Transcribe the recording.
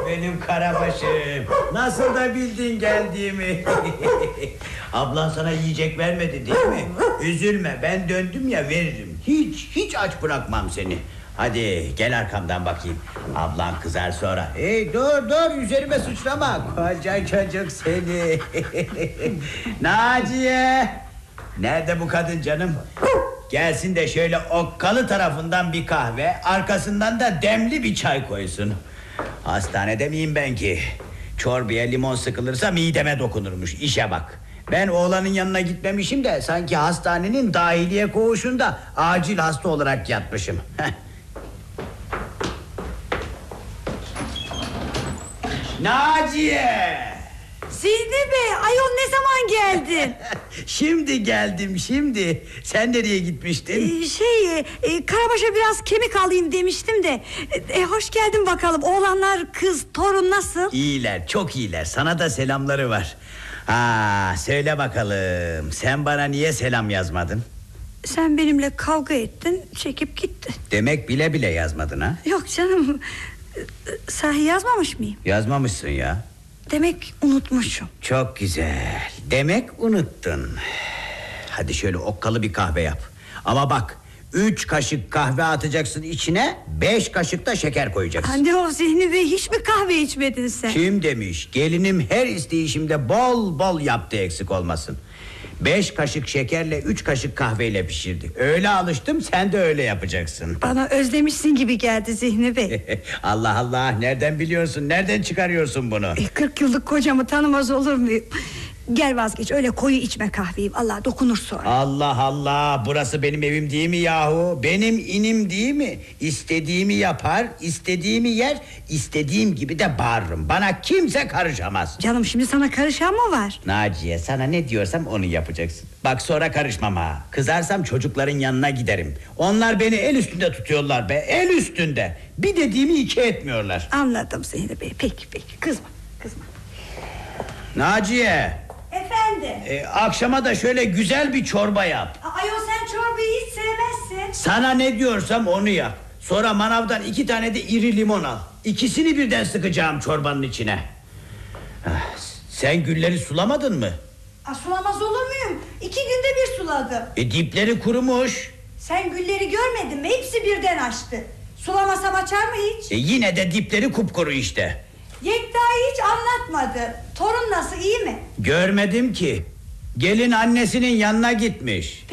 benim karabaşım. Nasıl da bildin geldiğimi. Ablan sana yiyecek vermedi değil mi? Üzülme, ben döndüm ya, veririm. Hiç aç bırakmam seni. Hadi gel arkamdan bakayım. Ablan kızar sonra. Dur üzerime sıçrama. Koca çocuk seni. Naciye. Nerede bu kadın canım? Gelsin de şöyle okkalı tarafından bir kahve, arkasından da demli bir çay koysun. Hastanede miyim ben ki? Çorbaya limon sıkılırsa mideme dokunurmuş. İşe bak. Ben oğlanın yanına gitmemişim de sanki hastanenin dahiliye koğuşunda acil hasta olarak yatmışım. Naciye! Zihni Bey, ayol ne zaman geldin? Şimdi geldim, şimdi. Sen nereye gitmiştin? Karabaş'a biraz kemik alayım demiştim de. Hoş geldin bakalım. Oğlanlar, kız, torun nasıl? İyiler, çok iyiler. Sana da selamları var. Söyle bakalım, sen bana niye selam yazmadın? Sen benimle kavga ettin, çekip gittin. Demek bile bile yazmadın ha? Yok canım. Sahi yazmamış mıyım? Yazmamışsın ya. Demek unutmuşum. Çok güzel. Demek unuttun. Hadi şöyle okkalı bir kahve yap. Ama bak, 3 kaşık kahve atacaksın içine, 5 kaşık da şeker koyacaksın. Anne, o Zihni Bey, hiç mi kahve içmedin sen? Kim demiş? Gelinim her isteyişimde bol bol yaptı, eksik olmasın. 5 kaşık şekerle 3 kaşık kahveyle pişirdi. Öyle alıştım, sen de öyle yapacaksın. Bana özlemişsin gibi geldi Zihni Bey. Allah Allah, nereden biliyorsun, nereden çıkarıyorsun bunu? 40 yıllık kocamı tanımaz olur muyum? Gel vazgeç, öyle koyu içme kahveyi. Allah dokunur sonra. Allah Allah, burası benim evim değil mi yahu? Benim inim değil mi? İstediğimi yapar, istediğimi yer, istediğim gibi de bağırırım. Bana kimse karışamaz. Canım, şimdi sana karışan mı var? Naciye, sana ne diyorsam onu yapacaksın. Bak, sonra karışmam ha. Kızarsam çocukların yanına giderim. Onlar beni el üstünde tutuyorlar be, el üstünde. Bir dediğimi iki etmiyorlar. Anladım Zihni Bey, peki kızma. Naciye. Efendim? Akşama da şöyle güzel bir çorba yap. Ayol, sen çorbayı hiç sevmezsin. Sana ne diyorsam onu yap. Sonra manavdan 2 tane de iri limon al. İkisini birden sıkacağım çorbanın içine. Sen gülleri sulamadın mı? Sulamaz olur muyum? 2 günde bir suladım. Dipleri kurumuş. Sen gülleri görmedin mi? Hepsi birden açtı. Sulamasam açar mı hiç? Yine de dipleri kupkuru işte. Yekta'yı hiç anlatmadı. Torun nasıl, iyi mi? Görmedim ki. Gelin annesinin yanına gitmiş.